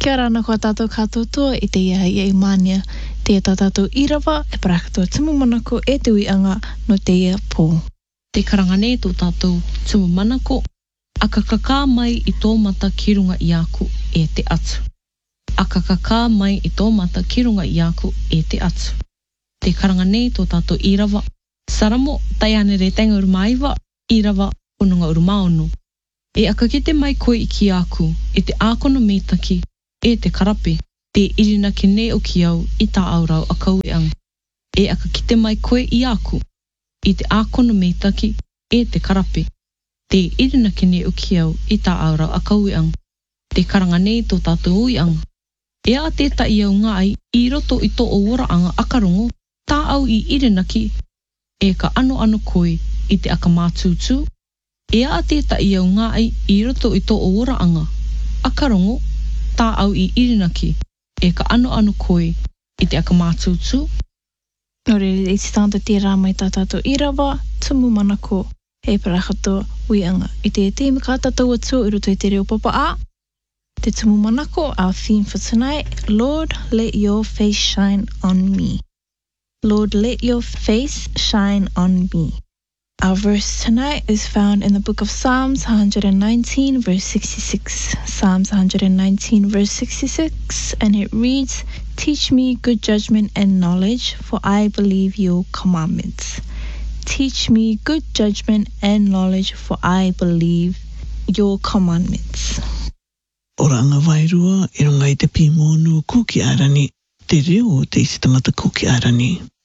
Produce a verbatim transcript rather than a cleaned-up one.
Kia ora ana kua tātou katoa i te ia i mania te tātou irawa e para katoa tumu manako e te uianga no te ia pō. Te karangane tō tātou tumu manako, aka kakā mai i tō mata ki runga i aku e te atu. Aka kakā mai i tō mata ki runga i aku e te atu. Te karangane tō tātou irawa, saramo tai ane re tenga urumaiwa, irawa ununga urumaono. E aka kite mai koe i ki aku, e te ākono mētaki, e te karape, te irina ki ne o ki au i tā aurau a kaueanga. E aka kite mai koe i aku, i te ākono mētaki, e te karape, te irina ki ne o ki au i tā aurau a kaueanga. Te karangane tō tātou uianga. E a te ta i au ngai i roto i tō o waraanga akarongo, tā au i irina ki, e ka ano ano koe i te aka mātūtū. E a te ta i au ngai i roto i tō o waraanga akarongo, tā au i irina ki, e ka ano ano koe i te aka mātūtū. Nō re i te tātou tērā mai tā tātou irawa, tumu manako e para katoa uianga. I te te me kā tātou atua i roto i te reo papa a. Te tumu manako, our theme for tonight, Lord, let your face shine on me. Lord, let your face shine on me. Our verse tonight is found in the book of Psalms one nineteen verse sixty-six. Psalms one nineteen verse sixty-six, and it reads, Teach me good judgment and knowledge, for I believe your commandments. Teach me good judgment and knowledge, for I believe your commandments. Ora anga wairua, e runga i te pimonu kuki arani, te reo o te isi tamata kuki arani.